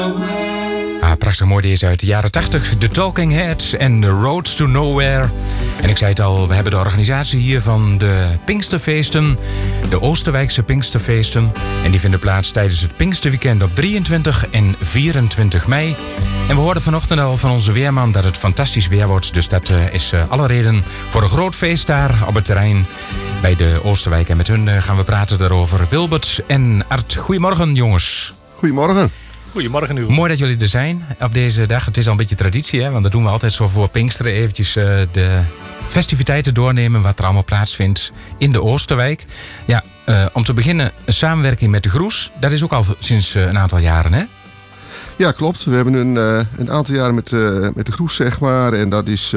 Prachtig mooi deze uit de jaren 80. The Talking Heads en The Road to Nowhere. En ik zei het al, we hebben de organisatie hier van de Pinksterfeesten. De Oosterwijkse Pinksterfeesten. En die vinden plaats tijdens het Pinksterweekend op 23 en 24 mei. En we hoorden vanochtend al van onze weerman dat het fantastisch weer wordt. Dus dat is alle reden voor een groot feest daar op het terrein bij de Oosterwijk. En met hun gaan we praten daarover. Wilbert en Art, goedemorgen jongens. Goedemorgen. Goedemorgen, Hugo. Mooi dat jullie er zijn op deze dag. Het is al een beetje traditie, hè? Want dat doen we altijd zo voor Pinksteren. Eventjes de festiviteiten doornemen, wat er allemaal plaatsvindt in de Oosterwijk. Ja, om te beginnen, een samenwerking met de Groes. Dat is ook al sinds een aantal jaren, hè? Ja, klopt. We hebben een aantal jaren met de Groes, zeg maar. En dat is,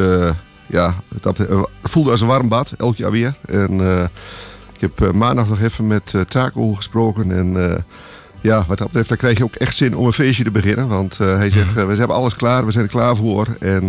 dat voelde als een warm bad, elk jaar weer. En ik heb maandag nog even met Taco gesproken en... wat dat betreft, dan krijg je ook echt zin om een feestje te beginnen. Want hij zegt, we hebben alles klaar, we zijn er klaar voor. En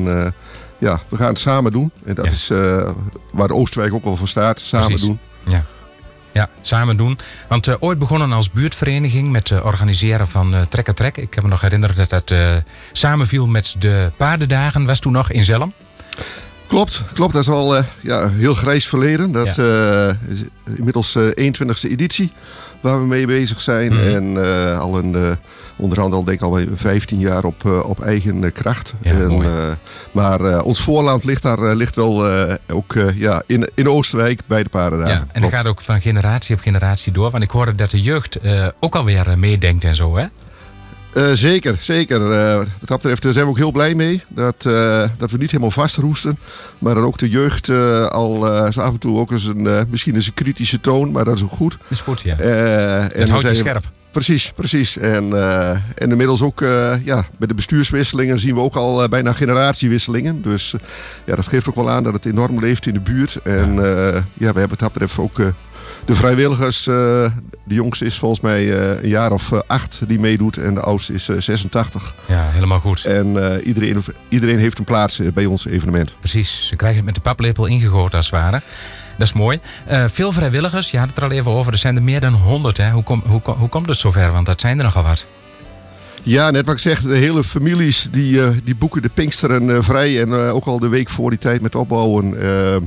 we gaan het samen doen. En dat is waar de Oosterwijk ook wel voor staat, samen Precies. doen. Ja, samen doen. Want ooit begonnen als buurtvereniging met het organiseren van Trek-a-Trek. Ik heb me nog herinnerd dat dat samenviel met de paardendagen. Was toen nog in Zelm. Klopt. Dat is al een heel grijs verleden. Dat is inmiddels 21e editie waar we mee bezig zijn. En al onder andere denk ik al 15 jaar op eigen kracht. Ja, maar ons voorland ligt wel ook in Oosterwijk bij de paardendagen. Ja, en dat gaat ook van generatie op generatie door. Want ik hoorde dat de jeugd ook alweer meedenkt en zo, hè? Zeker. Wat dat betreft zijn we ook heel blij mee. Dat we niet helemaal vastroesten. Maar dat ook de jeugd al zo af en toe ook eens misschien eens een kritische toon. Maar dat is ook goed. Dat is goed, ja. Het houdt je scherp. Precies. En inmiddels ook bij de bestuurswisselingen zien we ook al bijna generatiewisselingen. Dus dat geeft ook wel aan dat het enorm leeft in de buurt. En we hebben wat dat betreft ook... de vrijwilligers, de jongste is volgens mij een jaar of 8 die meedoet en de oudste is 86. Ja, helemaal goed. En iedereen heeft een plaats bij ons evenement. Precies, ze krijgen het met de paplepel ingegoten als het ware. Dat is mooi. Veel vrijwilligers, je had het er al even over, er zijn er meer dan 100. Hè? Hoe komt het zover? Want dat zijn er nogal wat. Ja, net wat ik zeg, de hele families die boeken de Pinksteren vrij en ook al de week voor die tijd met opbouwen.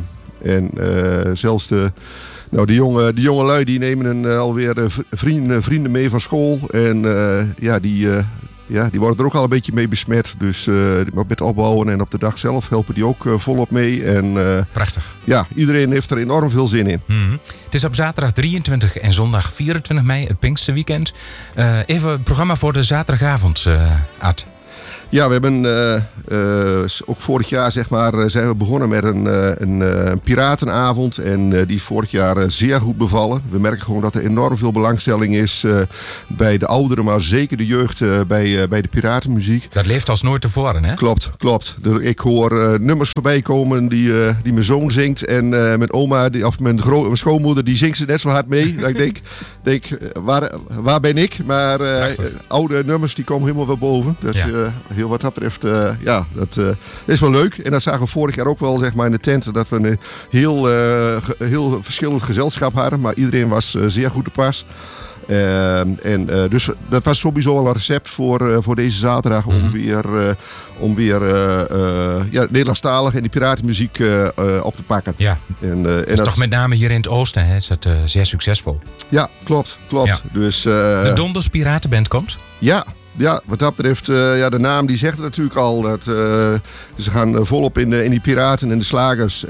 En zelfs de jonge lui die nemen alweer vrienden mee van school. En die worden er ook al een beetje mee besmet. Dus met opbouwen en op de dag zelf helpen die ook volop mee. En, prachtig. Ja, iedereen heeft er enorm veel zin in. Mm-hmm. Het is op zaterdag 23 en zondag 24 mei, het Pinksterweekend. Even het programma voor de zaterdagavond, Ad. Ja, we hebben ook vorig jaar zijn we begonnen met een piratenavond. En die is vorig jaar zeer goed bevallen. We merken gewoon dat er enorm veel belangstelling is bij de ouderen, maar zeker de jeugd bij de piratenmuziek. Dat leeft als nooit tevoren, hè? Klopt. Ik hoor nummers voorbij komen die mijn zoon zingt. En mijn oma, mijn schoonmoeder, die zingt ze net zo hard mee. Dat ik denk waar ben ik? Maar oude nummers die komen helemaal wel boven. Dus heel wat dat betreft, dat is wel leuk. En dat zagen we vorig jaar ook wel, in de tent, dat we een heel verschillend gezelschap hadden. Maar iedereen was zeer goed te pas. Dus dat was sowieso wel een recept voor deze zaterdag om weer Nederlandstalig en die piratenmuziek op te pakken. Ja, dat is toch met name hier in het oosten, hè? Is dat zeer succesvol? Ja, klopt. Ja. Dus, de Donders Piratenband komt? Ja, wat dat betreft, de naam die zegt het natuurlijk al. Dat, ze gaan volop in die piraten en de slagers.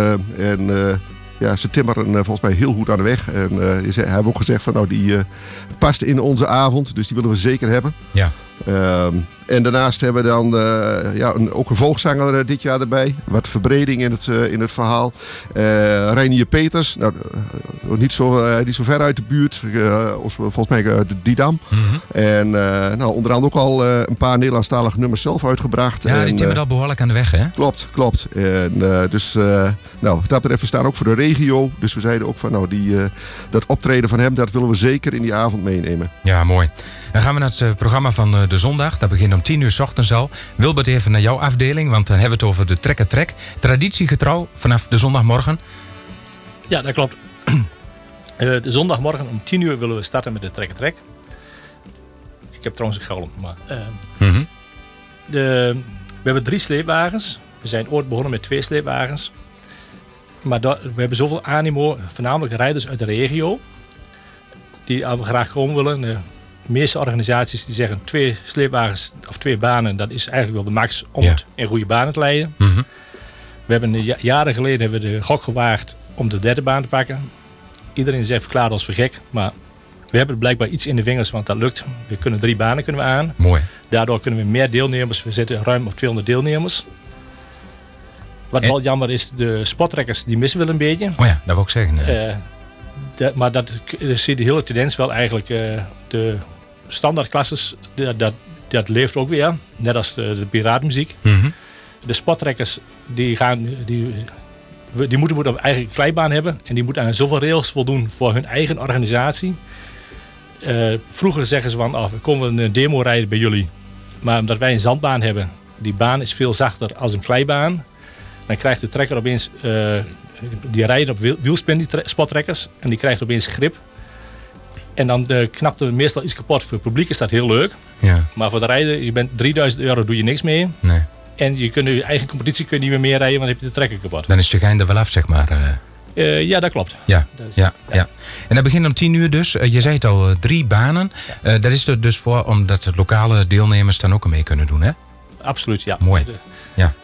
Ze timmeren volgens mij heel goed aan de weg. En ze hebben ook gezegd van die past in onze avond. Dus die willen we zeker hebben. Ja. En daarnaast hebben we dan ook een volkszanger dit jaar erbij. Wat verbreding in het verhaal. Reinier Peters. Niet zo ver uit de buurt. Volgens mij Didam. Mm-hmm. En onder andere ook al een paar Nederlandstalige nummers zelf uitgebracht. Ja, die timmeren al behoorlijk aan de weg, hè? Klopt. En dat betreft, we staan ook voor de regio. Dus we zeiden ook van dat optreden van hem, dat willen we zeker in die avond meenemen. Ja, mooi. Dan gaan we naar het programma van de zondag. Dat begint om 10 uur 's ochtends al. Wilbert, even naar jouw afdeling, want dan hebben we het over de Trek-a-Trek. Traditiegetrouw vanaf de zondagmorgen. Ja, dat klopt. De zondagmorgen om 10 uur willen we starten met de Trek-a-Trek. Ik heb trouwens een galm. Maar, Mhm. we hebben 3 sleepwagens. We zijn ooit begonnen met 2 sleepwagens. Maar we hebben zoveel animo, voornamelijk rijders uit de regio, die graag komen willen. De meeste organisaties die zeggen 2 sleepwagens of 2 banen, dat is eigenlijk wel de max om het in goede banen te leiden. Mhm. We hebben jaren geleden hebben we de gok gewaagd om de 3e baan te pakken. Iedereen is even verklaard als voor gek, maar we hebben blijkbaar iets in de vingers, want dat lukt. We kunnen 3 banen kunnen we aan. Mooi. Daardoor kunnen we meer deelnemers. We zitten ruim op 200 deelnemers. Wat wel jammer is, de spottrekkers die missen wel een beetje. Oh ja, dat wil ik zeggen. Maar dat zie je de hele tendens wel eigenlijk. De standaardklasses, dat leeft ook weer. Net als de piratenmuziek. Mhm. De spottrekkers die moeten een eigen kleibaan hebben. En die moeten aan zoveel rails voldoen voor hun eigen organisatie. Vroeger zeggen ze van, we komen een demo rijden bij jullie. Maar omdat wij een zandbaan hebben, die baan is veel zachter als een kleibaan. Dan krijgt de trekker opeens, die rijden op wielspin, die spottrekkers. En die krijgt opeens grip. En dan knapt er meestal iets kapot. Voor het publiek is dat heel leuk. Ja. Maar voor de rijder, je bent €3000, doe je niks mee. Nee. En je eigen competitie kun je niet meer rijden, want dan heb je de trekker kapot. Dan is de gein er wel af, zeg maar. Ja, dat klopt. Ja, Dus, ja. En dat begint om 10 uur dus. Je zei het al, 3 banen. Dat is er dus voor omdat de lokale deelnemers dan ook mee kunnen doen, hè? Absoluut, ja. Mooi. Ja.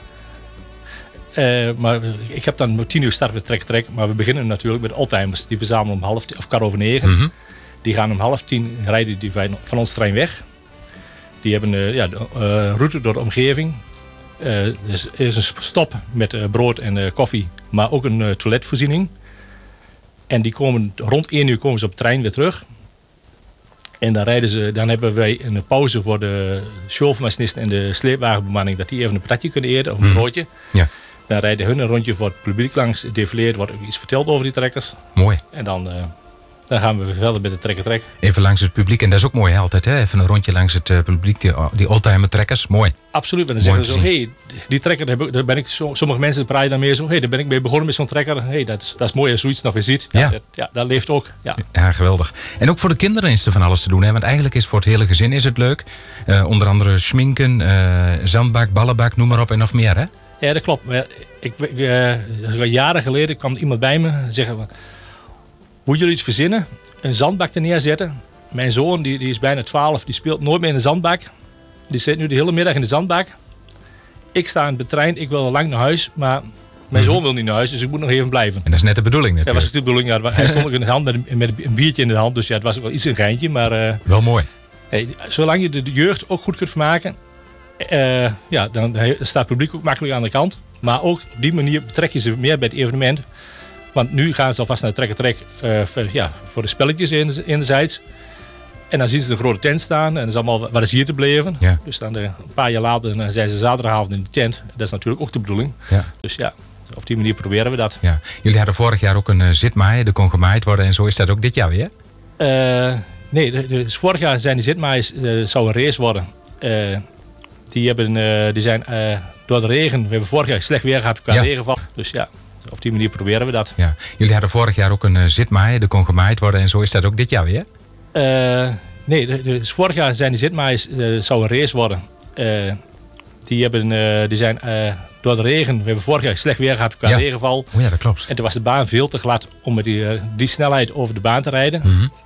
Maar ik heb dan om 10 uur starten we trek. Maar we beginnen natuurlijk met de oldtimers. Die verzamelen om 9:15. Mhm. Die gaan om 9:30 rijden die van ons trein weg. Die hebben de route door de omgeving. Dus er is een stop met brood en koffie, maar ook een toiletvoorziening. En die komen rond 1 uur komen ze op de trein weer terug. En dan hebben wij een pauze voor de chauffeurmachinisten en de sleepwagenbemanning, dat die even een patatje kunnen eten of een broodje. Ja. Dan rijden hun een rondje voor het publiek langs, defileert, wordt ook iets verteld over die trekkers. Mooi. En dan gaan we verder met de trekker-trek. Even langs het publiek. En dat is ook mooi, hè, altijd. Hè? Even een rondje langs het publiek. Die oldtimer trekkers. Mooi. Absoluut. En dan zeggen ze zo, die trekker, daar ben ik sommige mensen praten daarmee zo, daar ben ik mee begonnen met zo'n trekker. Dat is mooi als zoiets nog weer ziet. Ja. Dat leeft ook. Ja. Ja, geweldig. En ook voor de kinderen is er van alles te doen. Hè? Want eigenlijk is voor het hele gezin is het leuk. Onder andere schminken, zandbak, ballenbak, noem maar op en nog meer, hè? Ja, dat klopt. Maar jaren geleden kwam iemand bij me en zeggen: hoe jullie het verzinnen, een zandbak te neerzetten. Mijn zoon die is bijna 12, die speelt nooit meer in de zandbak. Die zit nu de hele middag in de zandbak. Ik sta in de trein, ik wil al lang naar huis, maar mijn zoon wil niet naar huis, dus ik moet nog even blijven. En dat is net de bedoeling Ja, natuurlijk. dat was natuurlijk de bedoeling. Ja, hij stond ook in de hand met een biertje in de hand, dus ja, het was ook wel iets een geintje. Maar Wel mooi. zolang je de jeugd ook goed kunt vermaken, dan staat het publiek ook makkelijk aan de kant. Maar ook op die manier betrek je ze meer bij het evenement. Want nu gaan ze alvast naar de trek voor de spelletjes enerzijds. En dan zien ze de grote tent staan en dat is allemaal, wat is hier te beleven? Ja. Dus dan een paar jaar later dan zijn ze zaterdagavond in de tent. Dat is natuurlijk ook de bedoeling. Ja. Dus ja, op die manier proberen we dat. Ja. Jullie hadden vorig jaar ook een zitmaai. Er kon gemaaid worden en zo is dat ook dit jaar weer? Nee, dus vorig jaar zijn die zitmaaiers, zou een race worden. Die zijn door de regen, we hebben vorig jaar slecht weer gehad qua regenval. Dus ja, op die manier proberen we dat. Ja. Jullie hadden vorig jaar ook een zitmaai. Er kon gemaaid worden en zo is dat ook dit jaar weer? Nee, dus vorig jaar zijn die zitmaaiers, zou een race worden. Die zijn door de regen, we hebben vorig jaar slecht weer gehad qua regenval. Oh ja, dat klopt. En toen was de baan veel te glad om met die snelheid over de baan te rijden. Mhm.